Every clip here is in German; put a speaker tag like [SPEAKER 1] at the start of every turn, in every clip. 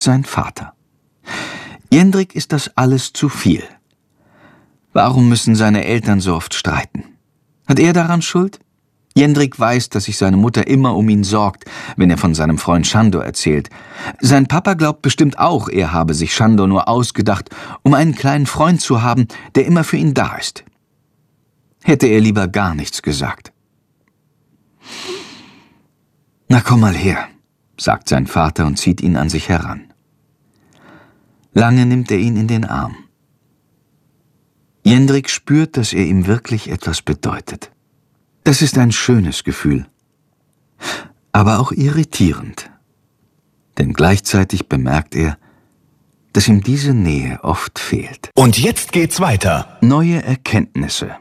[SPEAKER 1] sein Vater. Jendrik ist das alles zu viel. Warum müssen seine Eltern so oft streiten? Hat er daran Schuld? Jendrik weiß, dass sich seine Mutter immer um ihn sorgt, wenn er von seinem Freund Sándor erzählt. Sein Papa glaubt bestimmt auch, er habe sich Sándor nur ausgedacht, um einen kleinen Freund zu haben, der immer für ihn da ist. Hätte er lieber gar nichts gesagt. »Na, komm mal her«, sagt sein Vater und zieht ihn an sich heran. Lange nimmt er ihn in den Arm. Jendrik spürt, dass er ihm wirklich etwas bedeutet. Das ist ein schönes Gefühl, aber auch irritierend. Denn gleichzeitig bemerkt er, dass ihm diese Nähe oft fehlt.
[SPEAKER 2] Und jetzt geht's weiter.
[SPEAKER 1] Neue Erkenntnisse.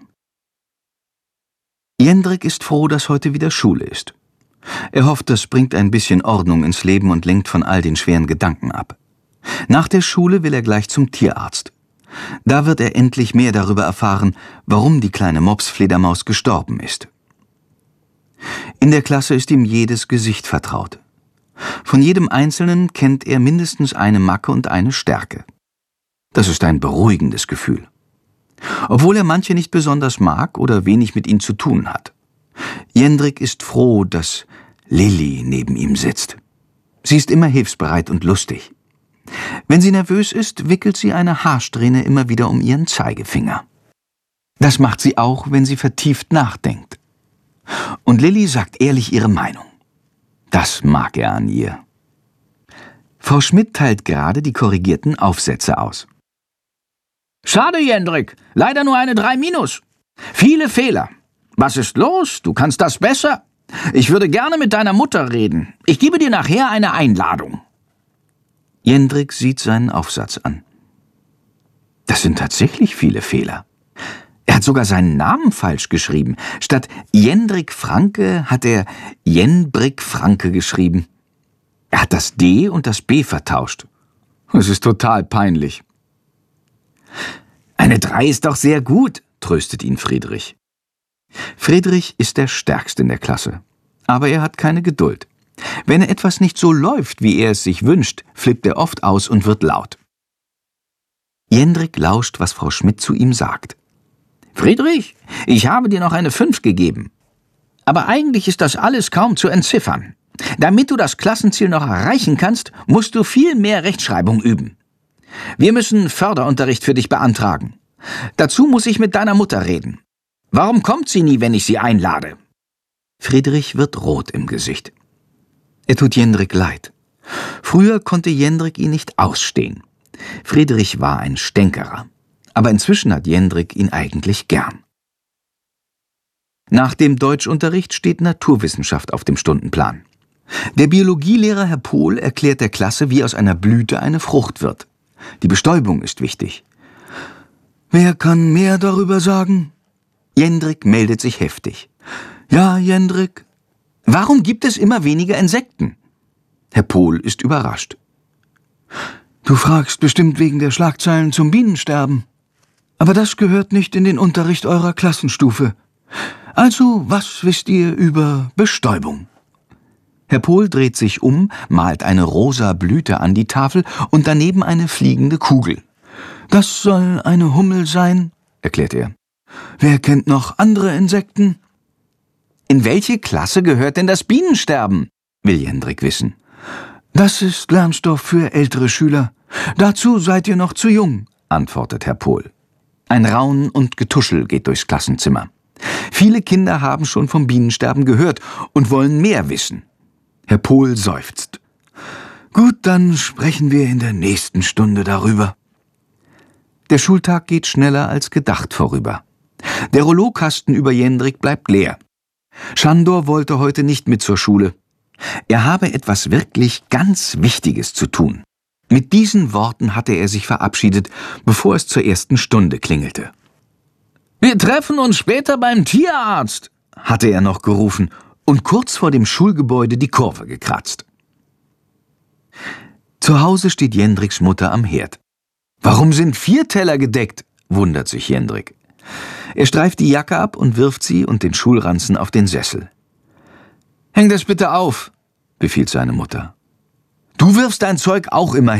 [SPEAKER 1] Jendrik ist froh, dass heute wieder Schule ist. Er hofft, das bringt ein bisschen Ordnung ins Leben und lenkt von all den schweren Gedanken ab. Nach der Schule will er gleich zum Tierarzt. Da wird er endlich mehr darüber erfahren, warum die kleine Mopsfledermaus gestorben ist. In der Klasse ist ihm jedes Gesicht vertraut. Von jedem Einzelnen kennt er mindestens eine Macke und eine Stärke. Das ist ein beruhigendes Gefühl. Obwohl er manche nicht besonders mag oder wenig mit ihnen zu tun hat. Jendrik ist froh, dass Lilli neben ihm sitzt. Sie ist immer hilfsbereit und lustig. Wenn sie nervös ist, wickelt sie eine Haarsträhne immer wieder um ihren Zeigefinger. Das macht sie auch, wenn sie vertieft nachdenkt. Und Lilli sagt ehrlich ihre Meinung. Das mag er an ihr. Frau Schmidt teilt gerade die korrigierten Aufsätze aus.
[SPEAKER 3] Schade, Jendrik. Leider nur eine 3-. Viele Fehler. Was ist los? Du kannst das besser. Ich würde gerne mit deiner Mutter reden. Ich gebe dir nachher eine Einladung.
[SPEAKER 1] Jendrik sieht seinen Aufsatz an. Das sind tatsächlich viele Fehler. Er hat sogar seinen Namen falsch geschrieben. Statt Jendrik Franke hat er Jenbrik Franke geschrieben. Er hat das D und das B vertauscht. Es ist total peinlich. Eine 3 ist doch sehr gut, tröstet ihn Friedrich. Friedrich ist der Stärkste in der Klasse. Aber er hat keine Geduld. Wenn etwas nicht so läuft, wie er es sich wünscht, flippt er oft aus und wird laut. Jendrik lauscht, was Frau Schmidt zu ihm sagt.
[SPEAKER 3] Friedrich, ich habe dir noch eine 5 gegeben. Aber eigentlich ist das alles kaum zu entziffern. Damit du das Klassenziel noch erreichen kannst, musst du viel mehr Rechtschreibung üben. Wir müssen Förderunterricht für dich beantragen. Dazu muss ich mit deiner Mutter reden. Warum kommt sie nie, wenn ich sie einlade?
[SPEAKER 1] Friedrich wird rot im Gesicht. Er tut Jendrik leid. Früher konnte Jendrik ihn nicht ausstehen. Friedrich war ein Stänkerer. Aber inzwischen hat Jendrik ihn eigentlich gern. Nach dem Deutschunterricht steht Naturwissenschaft auf dem Stundenplan. Der Biologielehrer Herr Pohl erklärt der Klasse, wie aus einer Blüte eine Frucht wird. Die Bestäubung ist wichtig. Wer kann mehr darüber sagen? Jendrik meldet sich heftig. Ja, Jendrik. Warum gibt es immer weniger Insekten? Herr Pohl ist überrascht. Du fragst bestimmt wegen der Schlagzeilen zum Bienensterben. Aber das gehört nicht in den Unterricht eurer Klassenstufe. Also, was wisst ihr über Bestäubung? Herr Pohl dreht sich um, malt eine rosa Blüte an die Tafel und daneben eine fliegende Kugel. Das soll eine Hummel sein, erklärt er. Wer kennt noch andere Insekten? In welche Klasse gehört denn das Bienensterben? Will Jendrik wissen. Das ist Lernstoff für ältere Schüler. Dazu seid ihr noch zu jung, antwortet Herr Pohl. Ein Raunen und Getuschel geht durchs Klassenzimmer. Viele Kinder haben schon vom Bienensterben gehört und wollen mehr wissen. Herr Pohl seufzt. Gut, dann sprechen wir in der nächsten Stunde darüber. Der Schultag geht schneller als gedacht vorüber. Der Rollokasten über Jendrik bleibt leer. Sándor wollte heute nicht mit zur Schule. Er habe etwas wirklich ganz Wichtiges zu tun. Mit diesen Worten hatte er sich verabschiedet, bevor es zur ersten Stunde klingelte.
[SPEAKER 3] Wir treffen uns später beim Tierarzt,
[SPEAKER 1] hatte er noch gerufen und kurz vor dem Schulgebäude die Kurve gekratzt. Zu Hause steht Jendriks Mutter am Herd. Warum sind 4 Teller gedeckt? Wundert sich Jendrik. Er streift die Jacke ab und wirft sie und den Schulranzen auf den Sessel. Häng das bitte auf, befiehlt seine Mutter. Du wirfst dein Zeug auch immer